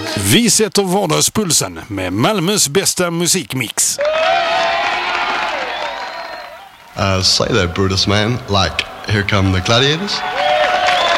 Vi sätter vardagspulsen med Malmös bästa musikmix. Say that, Brutus, man. Like, here come the gladiators.